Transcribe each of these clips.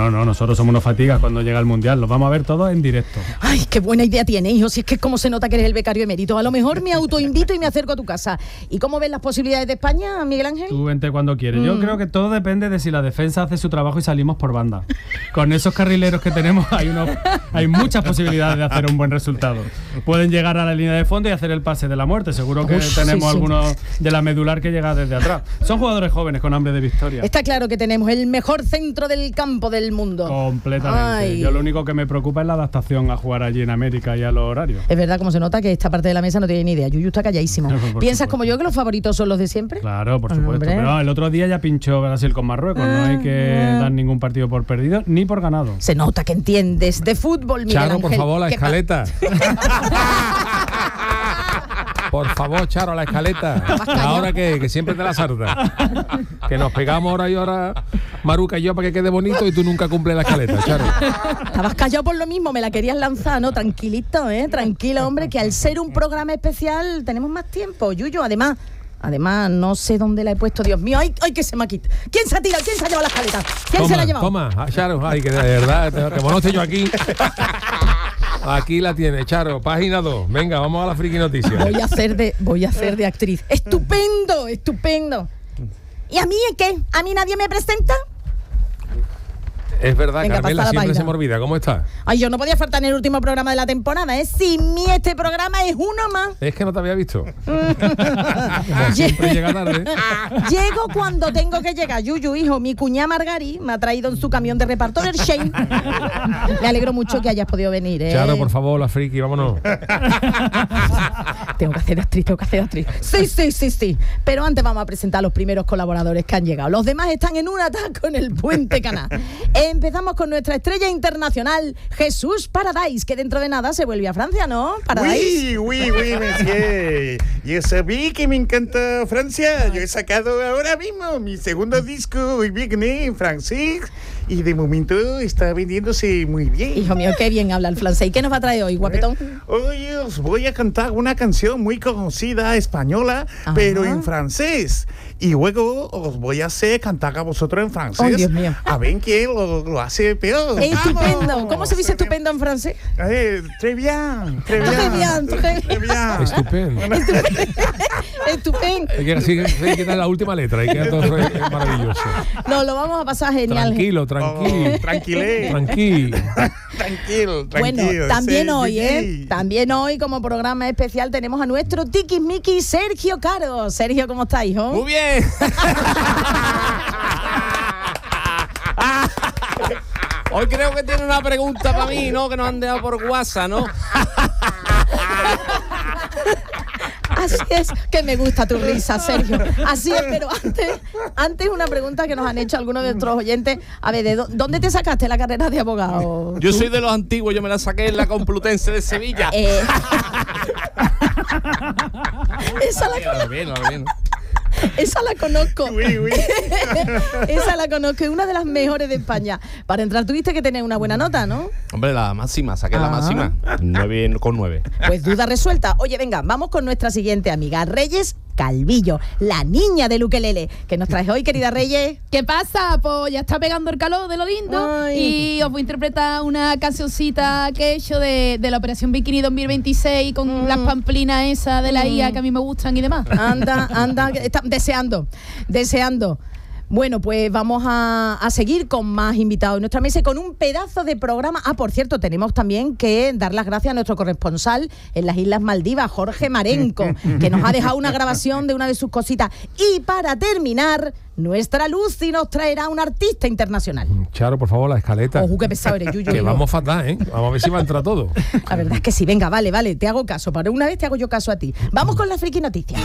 No, nosotros somos unos fatigas cuando llega el Mundial, los vamos a ver todos en directo. Ay, qué buena idea tienes, hijo, si es que es como se nota que eres el becario emérito. A lo mejor me autoinvito y me acerco a tu casa. ¿Y cómo ves las posibilidades de España, Miguel Ángel? Tú vente cuando quieres. Yo creo que todo depende de si la defensa hace su trabajo y salimos por banda. Con esos carrileros que tenemos hay muchas posibilidades de hacer un buen resultado. Pueden llegar a la línea de fondo y hacer el pase de la muerte. Seguro que tenemos algunos de la medular que llega desde atrás. Son jugadores jóvenes con hambre de victoria. Está claro que tenemos el mejor centro del campo del mundo. Completamente. Ay. Yo lo único que me preocupa es la adaptación a jugar allí en América y a los horarios. Es verdad, como se nota que esta parte de la mesa no tiene ni idea. Yuyu está calladísimo. ¿Piensas supuesto. Como yo que los favoritos son los de siempre? Claro, por supuesto. Hombre. Pero el otro día ya pinchó Brasil con Marruecos. No hay que dar ningún partido por perdido ni por ganado. Se nota que entiendes de fútbol, Miguel Charo, Ángel. por favor, la ¿Qué escaleta. Por favor, Charo, la escaleta. Ahora que siempre te la sarda. Que nos pegamos ahora y ahora, Maruca y yo, para que quede bonito y tú nunca cumples la escaleta, Charo. Estabas callado por lo mismo, me la querías lanzar, ¿no? Tranquilito, tranquilo, hombre, que al ser un programa especial tenemos más tiempo, Yuyu. Además, no sé dónde la he puesto, Dios mío. ¡Ay, que se me ha quitado! ¿Quién se ha tirado? ¿Quién se ha llevado la escaleta? ¿Quién se la ha llevado? Toma, Charo, ay, que de verdad, que conozco yo aquí. Aquí la tiene, Charo, página 2. Venga, vamos a la friki noticia. Voy a hacer de actriz. ¡Estupendo, estupendo! ¿Y a mí qué? ¿A mí nadie me presenta? Es verdad, Venga, Carmela, pasa la siempre paila. se me olvida. ¿Cómo está? Ay, yo no podía faltar en el último programa de la temporada, ¿eh? Sin mí este programa es uno más. Es que no te había visto. Como siempre llega tarde. Llego cuando tengo que llegar. Yuyu, hijo, mi cuñada Margari me ha traído en su camión de reparto del Shane. Me alegro mucho que hayas podido venir, ¿eh? Charo, por favor, la friki, vámonos. Tengo que hacer de actriz. Sí. Pero antes vamos a presentar a los primeros colaboradores que han llegado. Los demás están en un ataque en el Puente Caná. Empezamos con nuestra estrella internacional, Jesús Paradise, que dentro de nada se vuelve a Francia, ¿no? Paradise. Oui, monsieur. Yo sabía que me encanta Francia. Yo he sacado ahora mismo mi segundo disco, Vigne, en francés. Y de momento está vendiéndose muy bien. Hijo mío, qué bien habla el francés. ¿Y qué nos va a traer hoy, guapetón? Hoy os voy a cantar una canción muy conocida española, pero en francés. Y luego os voy a hacer cantar a vosotros en francés. Oh, Dios mío. A ver quién lo hace peor. Estupendo. ¡Vamos! ¿Cómo se dice estupendo en francés? Très bien. Estupendo. Estupendo. Hay que quitar la última letra y queda todo maravilloso. No, lo vamos a pasar genial. Tranquilo. Tranquilé. Tranquilo. Tranquilo. Bueno, también hoy como programa especial tenemos a nuestro tiquismiqui Sergio Caro. Sergio, ¿cómo estás, hijo? Muy bien. Hoy creo que tiene una pregunta para mí, ¿no? Que nos han dejado por WhatsApp, ¿no? Así es, que me gusta tu risa, Sergio. Así es, pero antes una pregunta que nos han hecho algunos de nuestros oyentes. A ver, ¿dónde te sacaste la carrera de abogado? Yo soy de los antiguos, yo me la saqué en la Complutense de Sevilla. Esa la conozco. Oui. Esa la conozco, es una de las mejores de España. Para entrar tuviste que tener una buena nota, ¿no? Hombre, la máxima, saqué la máxima. 9,9. Pues duda resuelta. Oye, venga, vamos con nuestra siguiente amiga, Reyes Calvillo, la niña del ukelele. ¿Qué nos traes hoy, querida Reyes? ¿Qué pasa? Pues ya está pegando el calor de lo lindo. Ay. Y os voy a interpretar una cancioncita que he hecho de la Operación Bikini 2026 con las pamplinas esas de la IA que a mí me gustan y demás. Anda, está deseando. Bueno, pues vamos a seguir con más invitados en nuestra mesa y con un pedazo de programa. Por cierto, tenemos también que dar las gracias a nuestro corresponsal en las Islas Maldivas, Jorge Marenco, que nos ha dejado una grabación de una de sus cositas. Y para terminar, nuestra Lucy nos traerá un artista internacional. Charo, por favor, la escaleta. Ojo, qué pesado eres, Yuyu. Que vamos fatal, ¿eh? Vamos a ver si va a entrar todo. La verdad es que sí, venga, vale, te hago caso. Para una vez te hago yo caso a ti. Vamos con la friki noticia.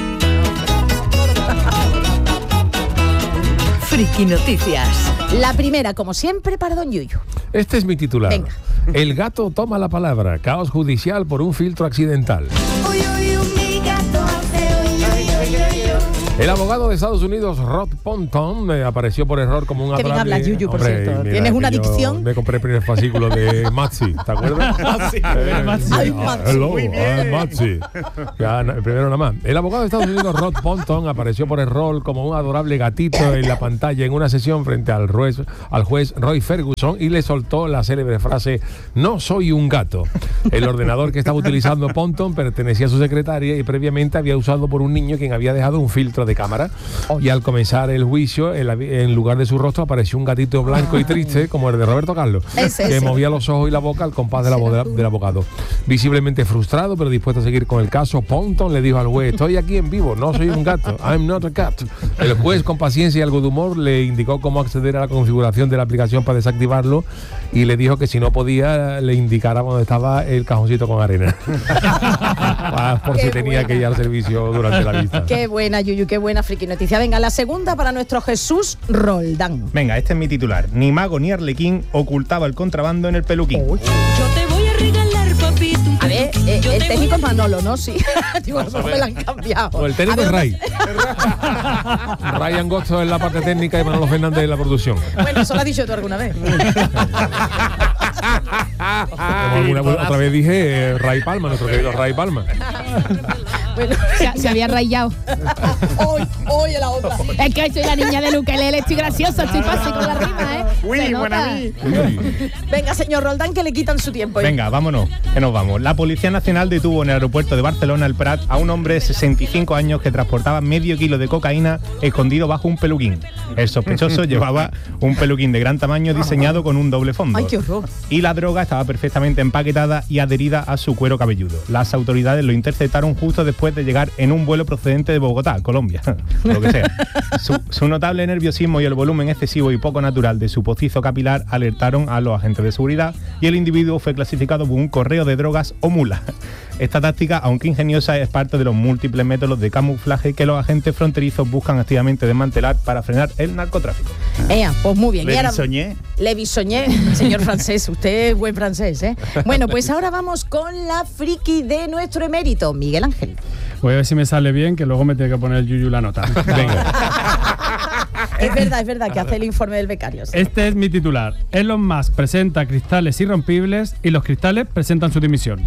Friki Noticias. La primera, como siempre, para don Yuyu. Este es mi titular. Venga. El gato toma la palabra. Caos judicial por un filtro accidental. El abogado de Estados Unidos, Rod Ponton, apareció por error como un Qué bien adorable... hablas, Yuyu, por Hombre, cierto. mira, Tienes que una yo dicción. Me compré el primer fascículo de Matzi, ¿te acuerdas? Ay, Matzi. Hello, Muy bien. I'm Matzi. Ya, el primero nada más. El abogado de Estados Unidos, Rod Ponton, apareció por error como un adorable gatito en la pantalla en una sesión frente al juez Roy Ferguson y le soltó la célebre frase: "No soy un gato". El ordenador que estaba utilizando Ponton pertenecía a su secretaria y previamente había usado por un niño quien había dejado un filtro de cámara. Y al comenzar el juicio, en lugar de su rostro apareció un gatito blanco y triste como el de Roberto Carlos, que movía los ojos y la boca al compás de la voz del abogado. Visiblemente frustrado pero dispuesto a seguir con el caso, Ponton le dijo al juez: "Estoy aquí en vivo, no soy un gato, I'm not a cat". El juez, con paciencia y algo de humor, le indicó cómo acceder a la configuración de la aplicación para desactivarlo y le dijo que si no podía le indicara dónde estaba el cajoncito con arena. Por si tenía que ir al servicio durante la vista. Qué buena, Yuyu, qué buena friki noticia. Venga, la segunda para nuestro Jesús Roldán. Venga, este es mi titular. Ni mago ni arlequín ocultaba el contrabando en el peluquín. Uy. Yo te voy a regalar, papito. A ver, el técnico es Manolo, ¿no? Sí. Digo, no me la han cambiado. O el técnico A es ver, Ray. Ray Angosto en la parte técnica y Manolo Fernández en la producción. Bueno, eso lo has dicho tú alguna vez. Otra vez dije Ray Palma, nuestro querido Ray Palma. Bueno, Se había rayado. hoy la otra. Es que soy la niña del ukelele, estoy graciosa, estoy fácil con la rima, ¿eh? Uy, Se nota. buena mí. Venga, señor Roldán, que le quitan su tiempo. Venga, vámonos, que nos vamos. La Policía Nacional detuvo en el aeropuerto de Barcelona, el Prat, a un hombre de 65 años que transportaba medio kilo de cocaína escondido bajo un peluquín. El sospechoso llevaba un peluquín de gran tamaño diseñado con un doble fondo. Ay, qué horror. Y la droga estaba perfectamente empaquetada y adherida a su cuero cabelludo. Las autoridades lo interceptaron justo después de llegar en un vuelo procedente de Bogotá, Colombia, lo que sea. Su notable nerviosismo y el volumen excesivo y poco natural de su postizo capilar alertaron a los agentes de seguridad y el individuo fue clasificado como un correo de drogas o mula. Esta táctica, aunque ingeniosa, es parte de los múltiples métodos de camuflaje que los agentes fronterizos buscan activamente desmantelar para frenar el narcotráfico. Pues muy bien. Y ahora- Soñé. Le bisoñé, señor francés, usted es buen francés, ¿eh? Bueno, pues ahora vamos con la friki de nuestro emérito, Miguel Ángel. Voy a ver si me sale bien, que luego me tiene que poner el Yuyu la nota. Venga. Es verdad que hace el informe del becario. Sí. Este es mi titular. Elon Musk presenta cristales irrompibles y los cristales presentan su dimisión.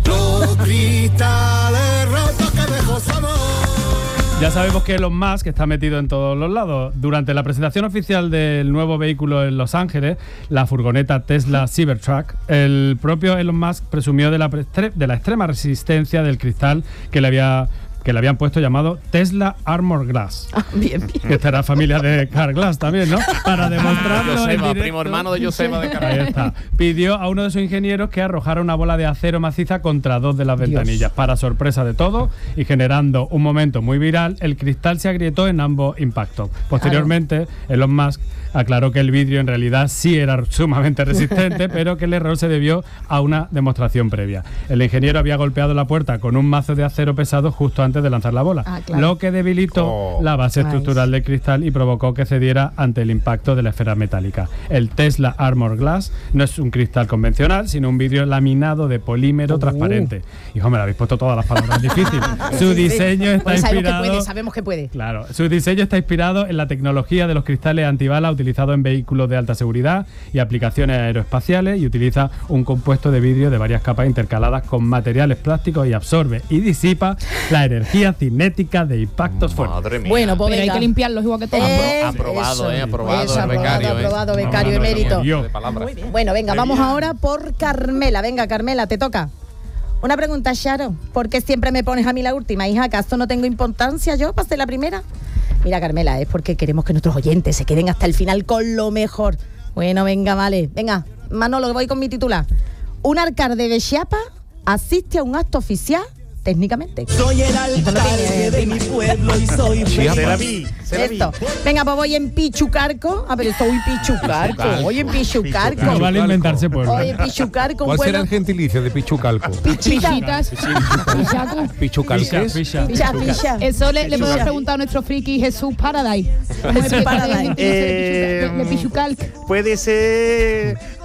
Ya sabemos que Elon Musk está metido en todos los lados. Durante la presentación oficial del nuevo vehículo en Los Ángeles, la furgoneta Tesla Cybertruck, el propio Elon Musk presumió de la extrema resistencia del cristal que le habían puesto llamado Tesla Armor Glass. Bien. Que estará familia de Car Glass también, ¿no? Para demostrarlo en Joseba, directo. primo hermano de Joseba de Ahí Caracas. está. Pidió a uno de sus ingenieros que arrojara una bola de acero maciza contra dos de las ventanillas. Para sorpresa de todos y generando un momento muy viral, el cristal se agrietó en ambos impactos. Posteriormente, Elon Musk aclaró que el vidrio en realidad sí era sumamente resistente, pero que el error se debió a una demostración previa. El ingeniero había golpeado la puerta con un mazo de acero pesado justo antes de lanzar la bola, lo que debilitó la base estructural del cristal y provocó que cediera ante el impacto de la esfera metálica. El Tesla Armor Glass no es un cristal convencional, sino un vidrio laminado de polímero transparente. Hijo, me lo habéis puesto todas las palabras difíciles. Su diseño está Pues inspirado... sabemos que puede. Claro, su diseño está inspirado en la tecnología de los cristales antibala utilizados en vehículos de alta seguridad y aplicaciones aeroespaciales y utiliza un compuesto de vidrio de varias capas intercaladas con materiales plásticos y absorbe y disipa la energía cinética de impactos fuertes. Madre mía. Bueno, pues Pero hay venga. que limpiarlos igual que todo. Aprobado, Eso. aprobado Eso, el becario. aprobado, becario Hablando de emérito. yo. De palabras. Muy bien. Bueno, venga, vamos ahora por Carmela. Venga, Carmela, te toca. Una pregunta, Charo. ¿Por qué siempre me pones a mí la última, hija? ¿Acaso no tengo importancia yo para ser la primera? Mira, Carmela, es porque queremos que nuestros oyentes se queden hasta el final con lo mejor. Bueno, venga, vale. Venga, Manolo, voy con mi titular. Un alcalde de Chiapas asiste a un acto oficial técnicamente. Soy el alcalde de mi pueblo y soy Se la vi. Esto. Venga, pues voy en Pichucarco. A ver, soy Pichucarco. Voy en Pichucarco. No vale inventarse pueblo. Voy en Pichucarco. ¿Cuál será el gentilicio de Pichucalco? Pichitas. Pichaco. ¿Pichucalques? Ficha. Picha. Eso le podemos preguntar a nuestro friki Jesús Paradise. ¿Cómo es el Paradise. gentilicio de Pichucalco? Puede ser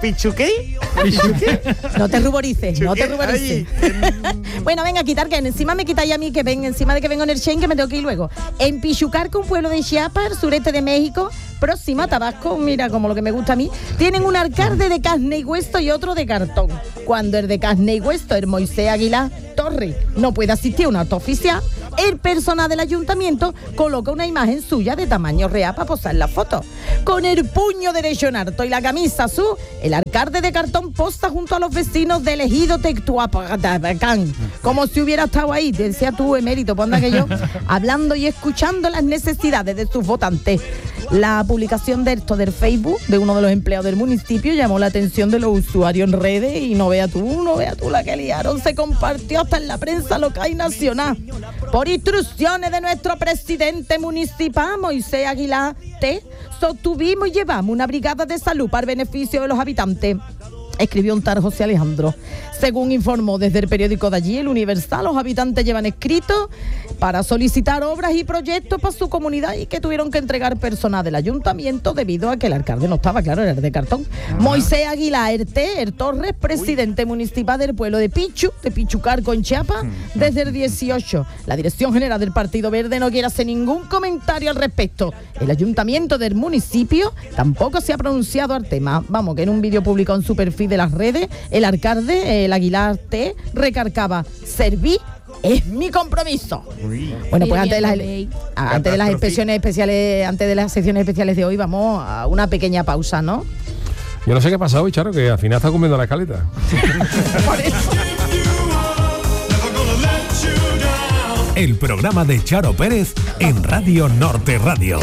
¿Pichuqué? No te ruborices, no te ruborices. Bueno, venga, quitar que encima me quitáis a mí, que ven, encima de que vengo en el Shen, que me tengo que ir luego. En Pichucarco, un pueblo de Chiapas, el sureste de México, próximo a Tabasco, mira como lo que me gusta a mí, tienen un alcalde de carne y hueso y otro de cartón. Cuando el de carne y hueso, el Moisés Aguilar Torres, no puede asistir a un acto oficial, el personal del ayuntamiento coloca una imagen suya de tamaño real para posar la foto. Con el puño derecho en alto y la camisa azul, el alcalde de cartón posa junto a los vecinos del ejido Tectuapacán, como si hubiera estado ahí, decía tú, emérito, ponda que yo, hablando y escuchando las necesidades de sus votantes. La publicación de esto del Facebook de uno de los empleados del municipio llamó la atención de los usuarios en redes y no vea tú la que liaron. Se compartió hasta en la prensa local y nacional. Por instrucciones de nuestro presidente municipal, Moisés Aguilar T, sostuvimos y llevamos una brigada de salud para el beneficio de los habitantes, escribió un tal José Alejandro. Según informó desde el periódico de allí, El Universal, los habitantes llevan escritos para solicitar obras y proyectos para su comunidad y que tuvieron que entregar personal del ayuntamiento debido a que el alcalde no estaba, claro, era de cartón. Moisés Aguilar Torres, presidente municipal del pueblo de Pichucarco, en Chiapas, desde el 18. La Dirección General del Partido Verde no quiere hacer ningún comentario al respecto. El ayuntamiento del municipio tampoco se ha pronunciado al tema. Vamos, que en un vídeo publicado en su perfil de las redes, el alcalde, el Aguilar T, recargaba: serví es mi compromiso. Bueno, pues antes de las secciones especiales de hoy, vamos a una pequeña pausa, ¿no? Yo no sé qué ha pasado hoy, Charo, que al final está comiendo la escaleta. Por eso. El programa de Charo Pérez en Radio Norte Radio.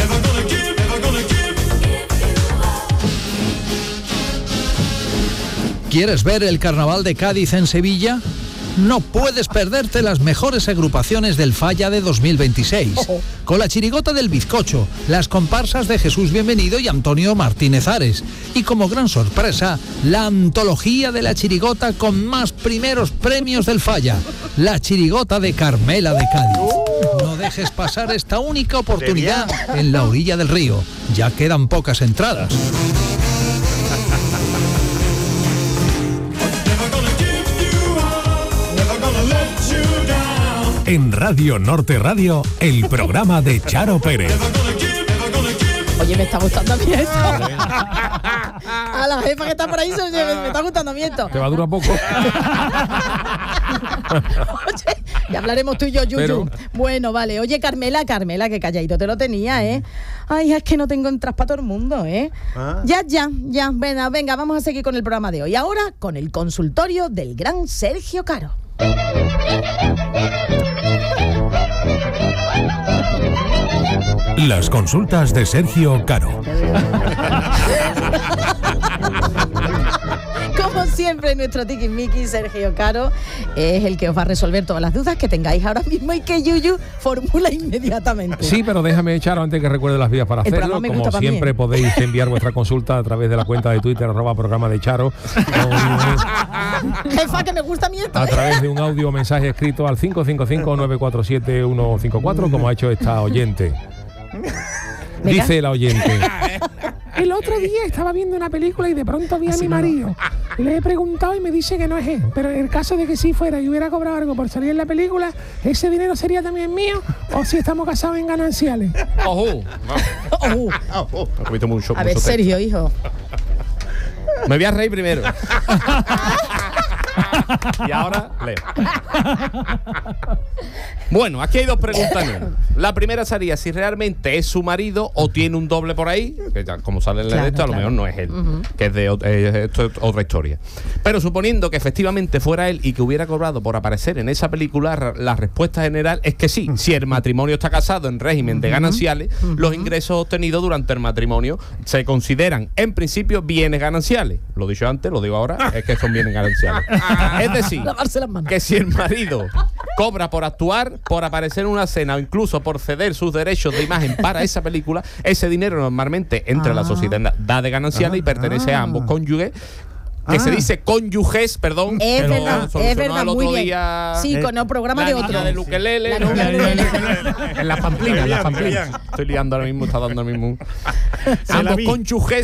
¿Quieres ver el Carnaval de Cádiz en Sevilla? No puedes perderte las mejores agrupaciones del Falla de 2026. Con la chirigota del Bizcocho, las comparsas de Jesús Bienvenido y Antonio Martínez Ares. Y como gran sorpresa, la antología de la chirigota con más primeros premios del Falla, la chirigota de Carmela de Cádiz. No dejes pasar esta única oportunidad en la orilla del río. Ya quedan pocas entradas. En Radio Norte Radio, el programa de Charo Pérez. Oye, me está gustando a mí esto. A la jefa que está por ahí, me está gustando a mí esto. Te va a durar poco. Oye, ya hablaremos tú y yo, Yuyu. Pero... Bueno, vale. Oye, Carmela, que calladito te lo tenía, ¿eh? Ay, es que no tengo entradas para todo el mundo, ¿eh? Ya. Venga, vamos a seguir con el programa de hoy. Ahora, con el consultorio del gran Sergio Caro. Las consultas de Sergio Caro. Como siempre, nuestro tiquismiqui Sergio Caro es el que os va a resolver todas las dudas que tengáis ahora mismo y que Yuyu formula inmediatamente. Sí, pero déjame, Charo, antes que recuerde las vías para hacerlo. Como siempre, podéis enviar vuestra consulta a través de la cuenta de Twitter @programa de Charo. Jefa, que me gusta a mí esto. A través de un audio o mensaje escrito al 555-947-154, como ha hecho esta oyente. Dice la oyente: el otro día estaba viendo una película y de pronto vi a mi marido. Le he preguntado y me dice que no es él. Pero en el caso de que sí fuera y hubiera cobrado algo por salir en la película, ¿ese dinero sería también mío? ¿O si estamos casados en gananciales? A ver, Sergio, hijo. Me voy a reír primero. Y ahora leo. Bueno, aquí hay dos preguntas. La primera sería si realmente es su marido o tiene un doble por ahí, que ya, como sale en la esto, a lo mejor no es él, que es de esto es otra historia. Pero suponiendo que efectivamente fuera él y que hubiera cobrado por aparecer en esa película, la respuesta general es que sí. Si el matrimonio está casado en régimen de gananciales, los ingresos obtenidos durante el matrimonio se consideran en principio bienes gananciales. Lo he dicho antes, lo digo ahora, es que son bienes gananciales. Es decir, que si el marido cobra por actuar, por aparecer en una escena o incluso por ceder sus derechos de imagen para esa película, ese dinero normalmente entra a la sociedad de gananciales y pertenece a ambos cónyuges. Que se dice cónyuges, perdón. Es verdad, muy bien. Día, sí, con el programa de otro. Del ukelele, ¿no? En la pamplina. Estoy liando ahora mismo, está dando ahora mismo. Ambos cónyuges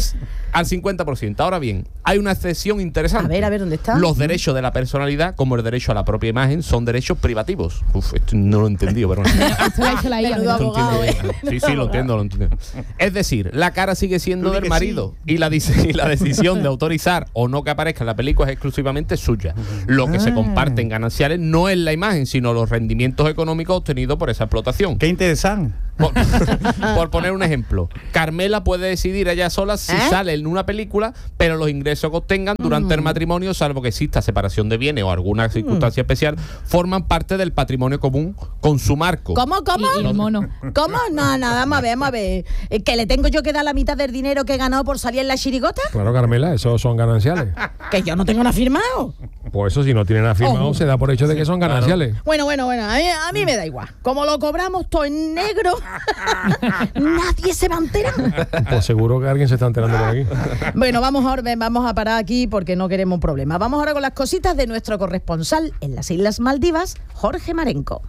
Al 50%. Ahora bien, hay una excepción interesante. A ver, ¿dónde está? Los derechos de la personalidad, como el derecho a la propia imagen, son derechos privativos. Uf, esto no lo he entendido, pero bueno. Esto lo ha hecho la IA. Menudo abogado, Sí, lo entiendo. Es decir, la cara sigue siendo del marido y la decisión de autorizar o no que aparezca en la película es exclusivamente suya. Lo que se comparte en gananciales no es la imagen, sino los rendimientos económicos obtenidos por esa explotación. Qué interesante. Por poner un ejemplo, Carmela puede decidir ella sola si sale en una película, pero los ingresos que obtengan durante el matrimonio, salvo que exista separación de bienes o alguna circunstancia especial, forman parte del patrimonio común con su marco. ¿Cómo? Y el mono. ¿Cómo? No, vamos a ver. ¿Que le tengo yo que dar la mitad del dinero que he ganado por salir en la chirigota? Claro, Carmela, esos son gananciales. Que yo no tengo nada firmado. Pues eso, si no tienen nada firmado, se da por hecho de que son gananciales. Bueno, a mí me da igual. Como lo cobramos todo en negro, nadie se va a enterar. Pues seguro que alguien se está enterando por aquí. Bueno, vamos a parar aquí porque no queremos problemas. Vamos ahora con las cositas de nuestro corresponsal en las Islas Maldivas, Jorge Marenco.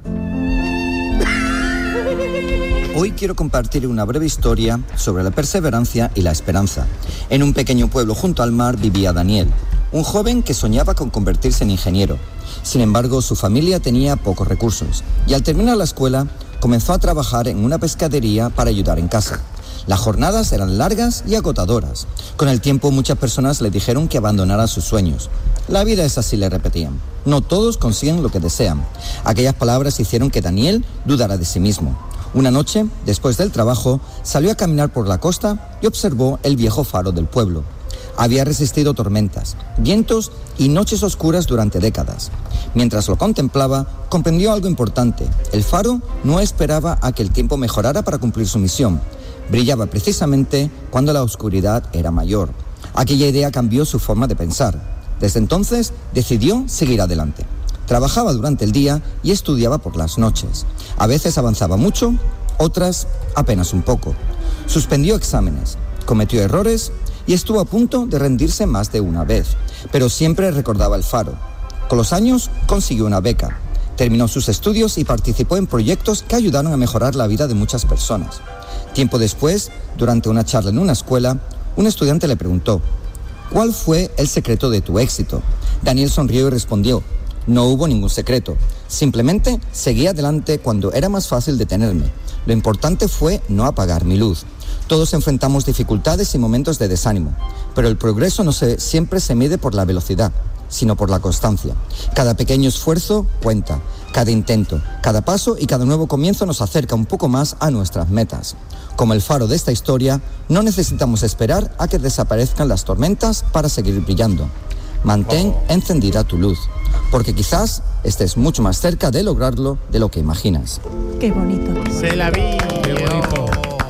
Hoy quiero compartir una breve historia sobre la perseverancia y la esperanza. En un pequeño pueblo junto al mar vivía Daniel, un joven que soñaba con convertirse en ingeniero. Sin embargo, su familia tenía pocos recursos y al terminar la escuela comenzó a trabajar en una pescadería para ayudar en casa. Las jornadas eran largas y agotadoras. Con el tiempo muchas personas le dijeron que abandonara sus sueños. La vida es así, le repetían. No todos consiguen lo que desean. Aquellas palabras hicieron que Daniel dudara de sí mismo. Una noche, después del trabajo, salió a caminar por la costa y observó el viejo faro del pueblo. Había resistido tormentas, vientos y noches oscuras durante décadas. Mientras lo contemplaba, comprendió algo importante. El faro no esperaba a que el tiempo mejorara para cumplir su misión. Brillaba precisamente cuando la oscuridad era mayor. Aquella idea cambió su forma de pensar. Desde entonces, decidió seguir adelante. Trabajaba durante el día y estudiaba por las noches. A veces avanzaba mucho, otras apenas un poco. Suspendió exámenes, cometió errores y estuvo a punto de rendirse más de una vez, pero siempre recordaba el faro. Con los años consiguió una beca, terminó sus estudios y participó en proyectos que ayudaron a mejorar la vida de muchas personas. Tiempo después, durante una charla en una escuela, un estudiante le preguntó: ¿cuál fue el secreto de tu éxito? Daniel sonrió y respondió: no hubo ningún secreto, simplemente seguí adelante cuando era más fácil detenerme. Lo importante fue no apagar mi luz. Todos enfrentamos dificultades y momentos de desánimo, pero el progreso no siempre se mide por la velocidad, sino por la constancia. Cada pequeño esfuerzo cuenta, cada intento, cada paso y cada nuevo comienzo nos acerca un poco más a nuestras metas. Como el faro de esta historia, no necesitamos esperar a que desaparezcan las tormentas para seguir brillando. Mantén encendida tu luz, porque quizás estés mucho más cerca de lograrlo de lo que imaginas. Qué bonito. Se la vi. Qué bonito.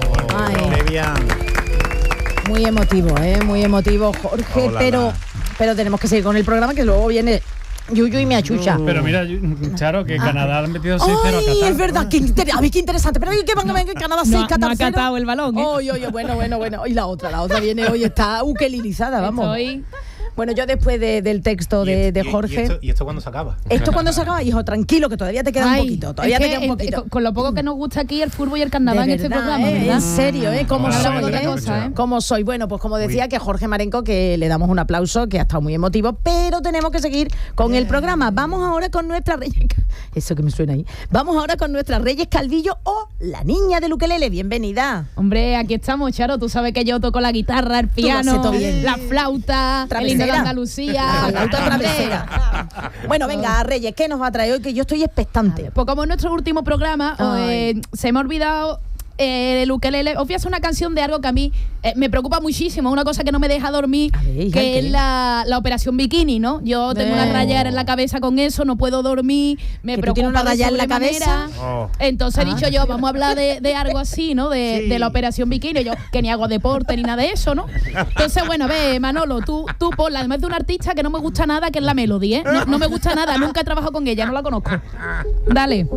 Muy emotivo, muy emotivo, Jorge, pero tenemos que seguir con el programa, que luego viene Yuyu y me achucha. Pero mira, Charo, que Canadá han metido 6-0 a Qatar. Es verdad, qué interesante. Pero que van a ver que Canadá 6, Qatar 0. No ha catado el balón, ¿eh? Oye, bueno. Y la otra viene hoy, está ukelilizada, vamos. Bueno, yo después del texto de Jorge... ¿Y esto cuándo se acaba? ¿Esto cuándo se acaba? Hijo, tranquilo, que todavía te queda un poquito. Todavía te queda un poquito. Con lo poco que nos gusta aquí el fútbol y el carnaval en este programa, ¿verdad? En serio, ¿Cómo soy? ¿Cómo soy? Bueno, pues como decía, que Jorge Marenco, que le damos un aplauso, que ha estado muy emotivo, pero tenemos que seguir con el programa. Vamos ahora con nuestra Reyes... Eso que me suena ahí. Vamos ahora con nuestra Reyes Calvillo o la niña del ukelele. Bienvenida. Hombre, aquí estamos, Charo. Tú sabes que yo toco la guitarra, el piano, la flauta, el himno de Andalucía. Bueno, venga, Reyes, ¿qué nos va a traer hoy? Que yo estoy expectante. Pues como en nuestro último programa se me ha olvidado el ukelele. Os voy a hacer una canción de algo que a mí me preocupa muchísimo, una cosa que no me deja dormir, que es la operación bikini, ¿no? Yo tengo una rayera en la cabeza con eso, no puedo dormir, me preocupa una raya en la cabeza. Entonces he dicho yo, vamos a hablar de algo así, ¿no? De la operación bikini. Yo que ni hago deporte ni nada de eso, ¿no? Entonces, bueno, a ver, Manolo, tú ponla, además de una artista que no me gusta nada, que es la Melody, ¿eh? No me gusta nada, nunca he trabajado con ella, no la conozco. Dale.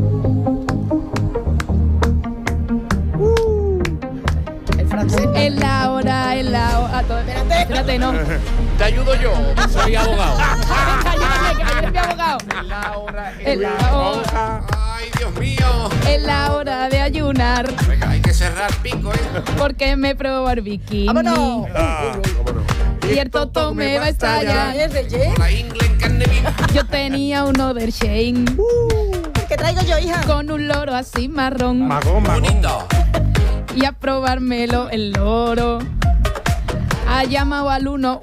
En la hora. Espérate, no. Te ayudo yo, soy abogado. Ayúdame, que yo soy abogado. En la hora. Ay, Dios mío. Es la hora de ayunar. Venga, hay que cerrar pico, Porque me probó el bikini. ¡Vámonos! Y el toto me va a estallar. La ingle en carne viva. Yo tenía uno del Shane. ¿Qué traigo yo, hija? Con un loro así marrón. Bonito. Y a probármelo el loro. Ha llamado al 112